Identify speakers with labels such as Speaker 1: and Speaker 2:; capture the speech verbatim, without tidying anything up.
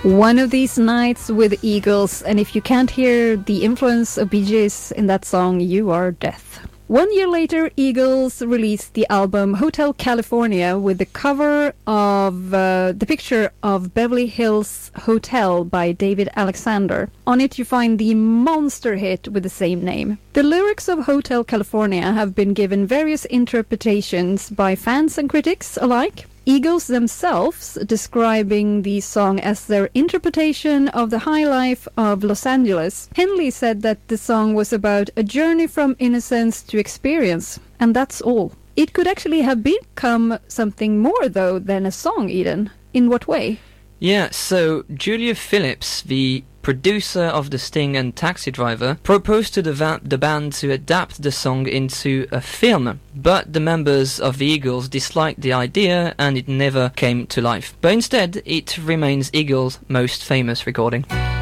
Speaker 1: One of These Nights with Eagles, and if you can't hear the influence of Bee Gees in that song, you are deaf. One year later, Eagles released the album Hotel California with the cover of uh, the picture of Beverly Hills Hotel by David Alexander. On it you find the monster hit with the same name. The lyrics of Hotel California have been given various interpretations by fans and critics alike. Eagles themselves describing the song as their interpretation of the high life of Los Angeles. Henley said that the song was about a journey from innocence to experience, and that's all. It could actually have become something more, though, than a song, Eden. In what way?
Speaker 2: Yeah, so Julia Phillips, the producer of The Sting and Taxi Driver, proposed to the, va- the band to adapt the song into a film, but the members of the Eagles disliked the idea and it never came to life. But instead, it remains Eagles' most famous recording.